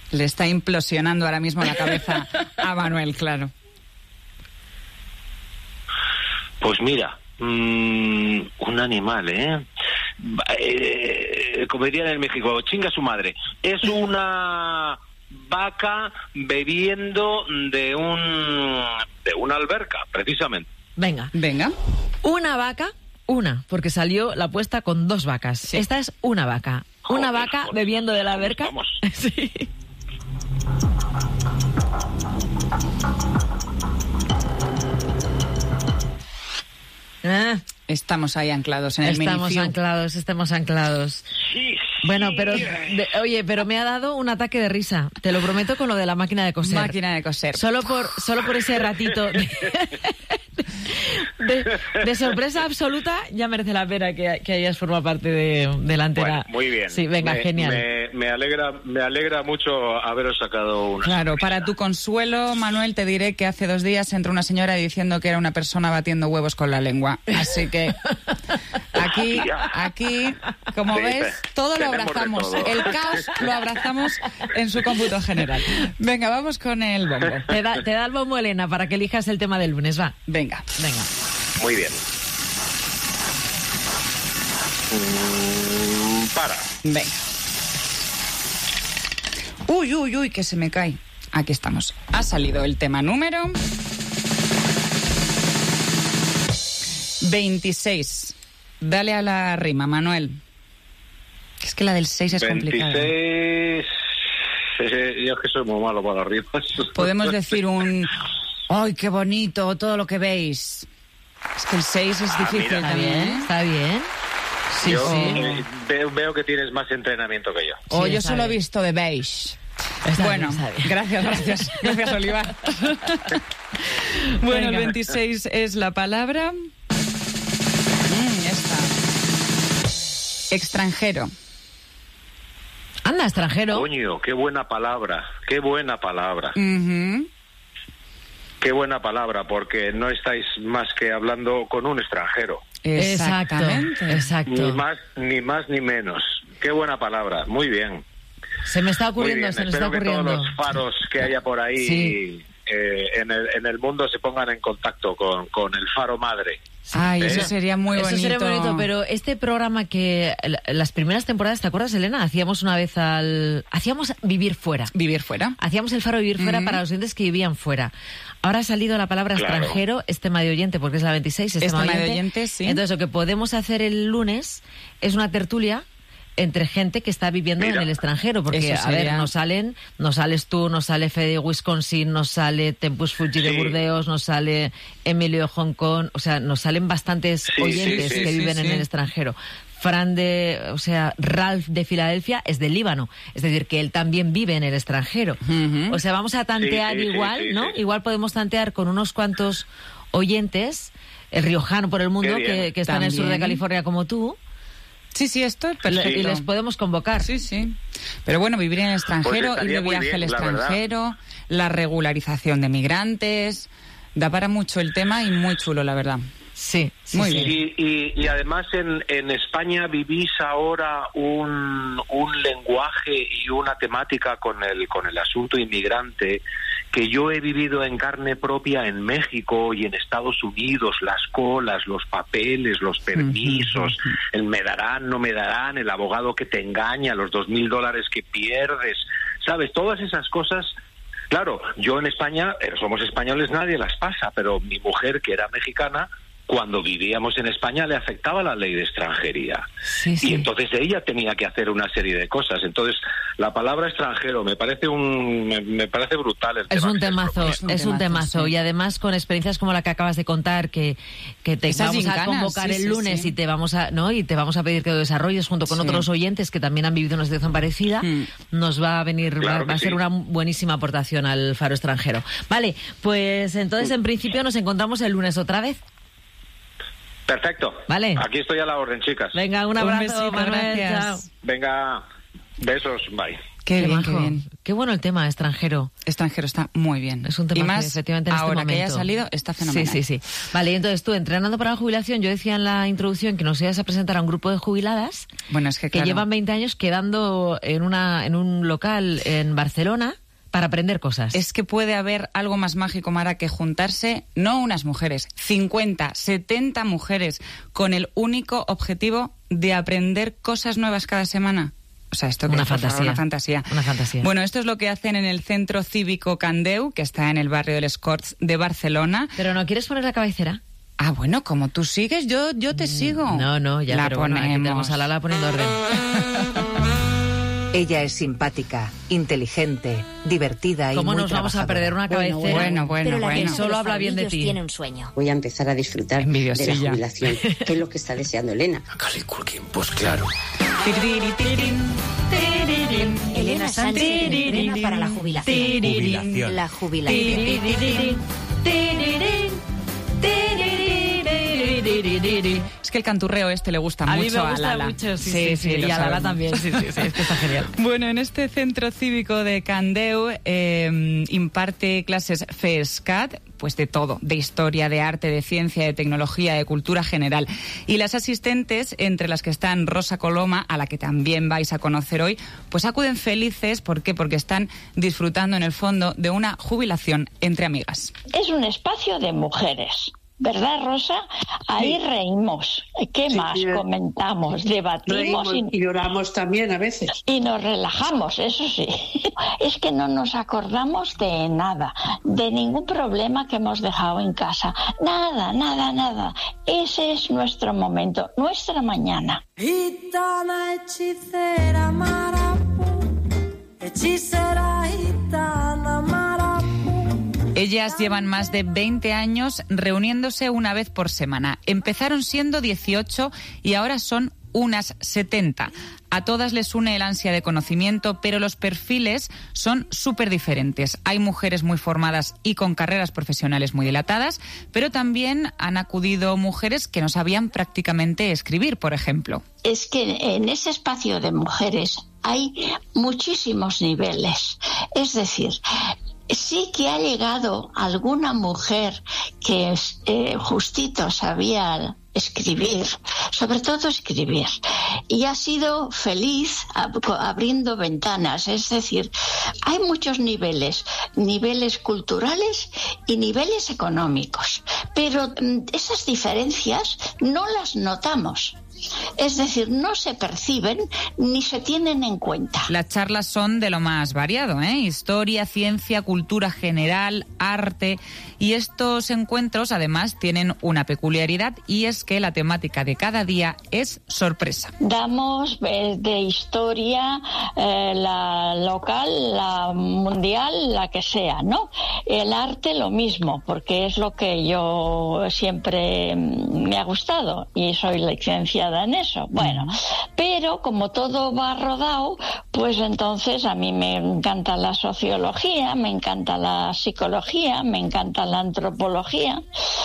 Le está implosionando ahora mismo la cabeza a Manuel, claro. Pues mira, un animal, como dirían en México, chinga su madre. Es una vaca bebiendo de una alberca, precisamente. Venga. Una vaca, porque salió la apuesta con 2 vacas. Sí. Esta es una vaca. Una vaca bebiendo de la alberca. Vamos. Sí. Estamos ahí anclados en el Estamos anclados. Sí. Bueno, pero pero me ha dado un ataque de risa. Te lo prometo con lo de la máquina de coser. Solo por ese ratito de sorpresa absoluta, ya merece la pena que hayas formado parte de la antena. Bueno, muy bien. Sí, venga, genial. Me alegra mucho haberos sacado una. Claro, para tu consuelo, Manuel, te diré que hace 2 días entró una señora diciendo que era una persona batiendo huevos con la lengua. Así que aquí, como ves, todo lo abrazamos. El caos lo abrazamos en su cómputo general. Venga, vamos con el bombo. Te da el bombo, Elena, para que elijas el tema del lunes, va. Venga. Muy bien. Para. Venga. Uy, que se me cae. Aquí estamos. Ha salido el tema número 26. Dale a la rima, Manuel. Es que la del 6 es 26... complicada. Yo es que soy muy malo para las rimas. Podemos decir ¡ay, qué bonito! Todo lo que veis. Es que el 6 es difícil también. Está bien. Sí, yo sí. Veo que tienes más entrenamiento que yo. Yo solo he visto de beige. Bueno, gracias, Olivar. Bueno, el 26 es la palabra. Esta. Extranjero. Anda, extranjero. Coño, qué buena palabra. Uh-huh. Qué buena palabra, porque no estáis más que hablando con un extranjero. Exacto. Ni más ni menos. Qué buena palabra. Muy bien. Se me está ocurriendo, Espero que todos los faros que haya por ahí en el mundo se pongan en contacto con el faro madre. Ay, eso sería muy bonito. Eso sería bonito, pero este programa que las primeras temporadas, ¿te acuerdas, Elena? Hacíamos una vez hacíamos Vivir Fuera. Hacíamos el faro Vivir Fuera para los oyentes que vivían fuera. Ahora ha salido la palabra extranjero, es tema de oyente, porque es la 26, es tema de oyente. Sí. Entonces, lo que podemos hacer el lunes es una tertulia entre gente que está viviendo en el extranjero, porque, a ver, nos sales tú, nos sale Fede de Wisconsin, nos sale Tempus Fuggi de Burdeos, nos sale Emilio de Hong Kong, o sea, nos salen bastantes oyentes que viven en el extranjero. Ralph de Filadelfia es del Líbano, es decir, que él también vive en el extranjero. Uh-huh. O sea, vamos a tantear ¿no? Igual podemos tantear con unos cuantos oyentes, el riojano por el mundo, que está en el sur de California como tú. Sí, esto es perfecto. Y les podemos convocar. Sí. Pero bueno, vivir en el extranjero, ir de viaje al extranjero, la regularización de migrantes, da para mucho el tema y muy chulo, la verdad. Sí, muy bien. Y además en España vivís ahora un lenguaje y una temática con el asunto inmigrante que yo he vivido en carne propia en México y en Estados Unidos, las colas, los papeles, los permisos, el me darán, no me darán, el abogado que te engaña, los $2,000 que pierdes, ¿sabes? Todas esas cosas. Claro, yo en España, somos españoles, nadie las pasa, pero mi mujer, que era mexicana, cuando vivíamos en España le afectaba la ley de extranjería. Y entonces ella tenía que hacer una serie de cosas. Entonces, la palabra extranjero me parece brutal el tema. Es un temazo. Y además con experiencias como la que acabas de contar, que te vamos a convocar el lunes y te vamos a pedir que lo desarrolles junto con otros oyentes que también han vivido una situación parecida, nos va a venir, va a ser una buenísima aportación al faro extranjero. Vale, pues entonces en principio nos encontramos el lunes otra vez. Perfecto. Vale. Aquí estoy a la orden, chicas. Venga, un abrazo, besito, Manuel. gracias. Chao. Venga, besos, bye. Qué bien. Qué bueno el tema extranjero. Extranjero está muy bien. Es un tema y más que efectivamente en ahora este momento que haya salido está fenomenal. Sí. Vale, y entonces tú, entrenando para la jubilación, yo decía en la introducción que nos ibas a presentar a un grupo de jubiladas que llevan 20 años quedando en un local en Barcelona para aprender cosas. Es que puede haber algo más mágico, Mara, que juntarse, no unas mujeres, 50, 70 mujeres, con el único objetivo de aprender cosas nuevas cada semana. O sea, esto que una es fantasía. Una fantasía. Bueno, esto es lo que hacen en el Centro Cívico Candeu, que está en el barrio de Les Corts de Barcelona. ¿Pero no quieres poner la cabecera? Ah, bueno, como tú sigues, yo te sigo. No, ya, pero bueno, aquí tenemos a Lala poniendo orden. Ella es simpática, inteligente, divertida y muy ¿Cómo nos vamos a perder una cabecera? Bueno. Solo habla bien de ti. Tiene un sueño. Voy a empezar a disfrutar de la jubilación, que es lo que está deseando Elena. Macaulay Culkin, pues claro. Elena Sánchez entrena para la jubilación. La jubilación. Es que el canturreo le gusta mucho a mí me gusta Lala. Mucho, sí, y a Lala también, sí, es que está genial. Bueno, en este centro cívico de Candeu imparte clases FESCAT, pues de todo, de historia, de arte, de ciencia, de tecnología, de cultura general. Y las asistentes, entre las que están Rosa Coloma, a la que también vais a conocer hoy, pues acuden felices. ¿Por qué? Porque están disfrutando en el fondo de una jubilación entre amigas. Es un espacio de mujeres. ¿Verdad, Rosa? Ahí reímos. ¿Qué más comentamos? Debatimos y lloramos también a veces. Y nos relajamos, eso sí. Es que no nos acordamos de nada, de ningún problema que hemos dejado en casa. Nada. Ese es nuestro momento, nuestra mañana. Gitana, hechicera, marapú. Hechicera, gitana, marapú. Ellas llevan más de 20 años reuniéndose una vez por semana. Empezaron siendo 18 y ahora son unas 70. A todas les une el ansia de conocimiento, pero los perfiles son súper diferentes. Hay mujeres muy formadas y con carreras profesionales muy dilatadas, pero también han acudido mujeres que no sabían prácticamente escribir, por ejemplo. Es que en ese espacio de mujeres hay muchísimos niveles. Es decir, sí que ha llegado alguna mujer que justito sabía escribir, sobre todo escribir, y ha sido feliz abriendo ventanas. Es decir, hay muchos niveles culturales y niveles económicos, pero esas diferencias no las notamos. Es decir, no se perciben ni se tienen en cuenta. Las charlas son de lo más variado, historia, ciencia, cultura general, arte. Y estos encuentros, además, tienen una peculiaridad, y es que la temática de cada día es sorpresa. Damos de historia, la local, la mundial, la que sea, ¿no? El arte lo mismo, porque es lo que yo siempre me ha gustado y soy licenciada en eso. Bueno, pero como todo va rodado, pues entonces a mí me encanta la sociología, me encanta la psicología, me encanta la antropología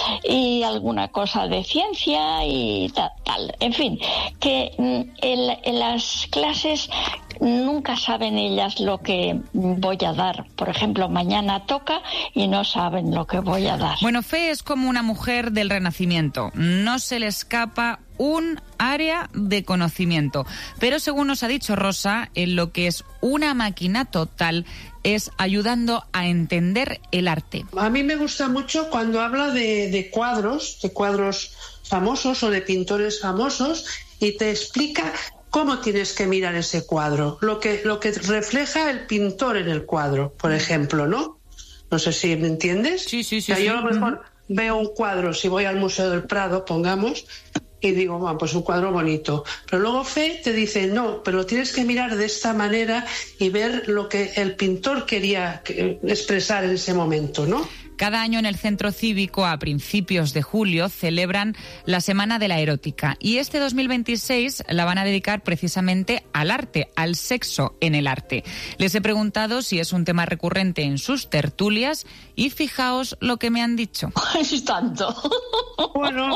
y alguna cosa de ciencia y tal. En fin, que en las clases nunca saben ellas lo que voy a dar. Por ejemplo, mañana toca y no saben lo que voy a dar. Bueno, Fe es como una mujer del Renacimiento. No se le escapa un área de conocimiento. Pero según nos ha dicho Rosa, en lo que es una máquina total es ayudando a entender el arte. A mí me gusta mucho cuando habla de cuadros famosos o de pintores famosos, y te explica cómo tienes que mirar ese cuadro, lo que refleja el pintor en el cuadro, por ejemplo, ¿no? No sé si me entiendes. Sí. O sea, yo a lo mejor veo un cuadro, si voy al Museo del Prado, pongamos, y digo, bueno, pues un cuadro bonito. Pero luego Fe te dice, no, pero lo tienes que mirar de esta manera y ver lo que el pintor quería expresar en ese momento, ¿no? Cada año en el Centro Cívico, a principios de julio, celebran la Semana de la Erótica. Y este 2026 la van a dedicar precisamente al arte, al sexo en el arte. Les he preguntado si es un tema recurrente en sus tertulias y fijaos lo que me han dicho. Es tanto. Bueno,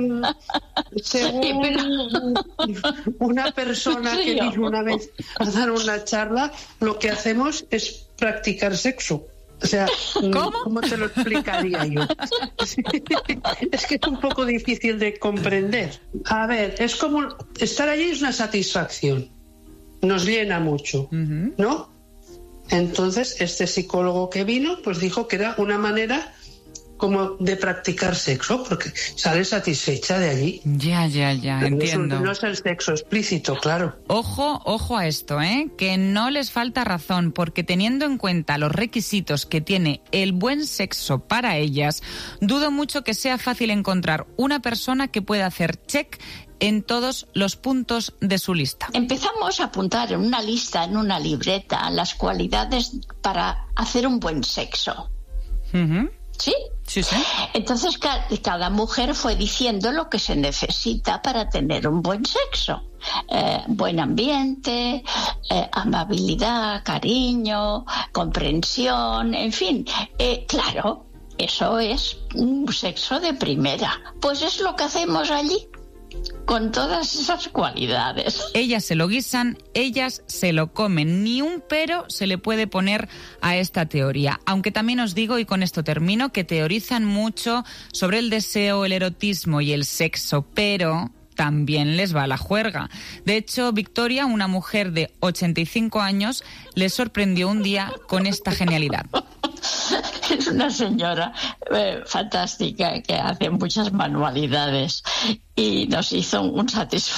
según una persona que vino una vez a dar una charla, lo que hacemos es practicar sexo. O sea, ¿cómo te lo explicaría yo? Es que es un poco difícil de comprender. A ver, es como estar allí es una satisfacción. Nos llena mucho, ¿no? Entonces, este psicólogo que vino, pues dijo que era una manera como de practicar sexo, porque sale satisfecha de allí. Ya, pero entiendo. No es el sexo explícito, claro. Ojo a esto, que no les falta razón, porque teniendo en cuenta los requisitos que tiene el buen sexo para ellas, dudo mucho que sea fácil encontrar una persona que pueda hacer check en todos los puntos de su lista. Empezamos a apuntar en una lista, en una libreta, las cualidades para hacer un buen sexo. ¿Sí? Sí. Entonces cada mujer fue diciendo lo que se necesita para tener un buen sexo. Buen ambiente, amabilidad, cariño, comprensión, en fin. Claro, eso es un sexo de primera. Pues es lo que hacemos allí, con todas esas cualidades. Ellas se lo guisan, ellas se lo comen. Ni un pero se le puede poner a esta teoría. Aunque también os digo, y con esto termino, que teorizan mucho sobre el deseo, el erotismo y el sexo, pero también les va la juerga. De hecho, Victoria, una mujer de 85 años, les sorprendió un día con esta genialidad. Es una señora fantástica que hace muchas manualidades y nos hizo un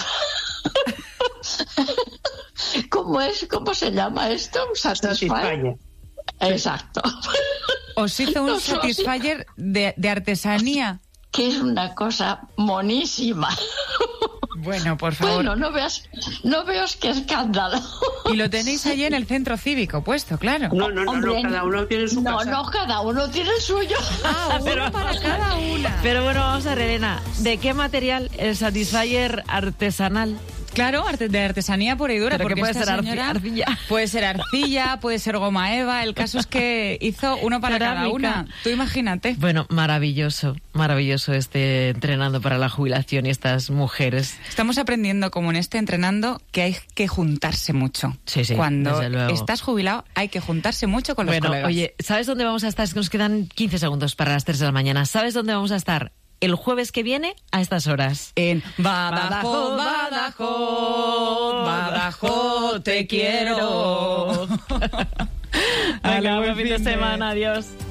¿Cómo se llama esto? Un Satisfyer. Exacto. ¿Os hizo un Satisfyer de artesanía? Que es una cosa monísima. Bueno, por favor. Bueno, no veas qué escándalo. Y lo tenéis allí en el Centro Cívico puesto, claro. No, cada uno tiene su casa. No, cada uno tiene el suyo. Uno para cada una. Pero bueno, vamos a ver, Elena, ¿de qué material el Satisfyer artesanal? Claro, de artesanía pura y dura. Pero porque que puede ser arcilla. Puede ser arcilla, puede ser goma eva. El caso es que hizo uno para cada una. Tú imagínate. Bueno, maravilloso entrenando para la jubilación y estas mujeres. Estamos aprendiendo, como en este entrenando, que hay que juntarse mucho. Sí, Cuando estás jubilado hay que juntarse mucho con los colegas. Oye, ¿sabes dónde vamos a estar? Es que nos quedan 15 segundos para las 3 de la mañana. ¿Sabes dónde vamos a estar? El jueves que viene a estas horas. En Badajoz, te quiero. Venga, buen fin de semana, adiós.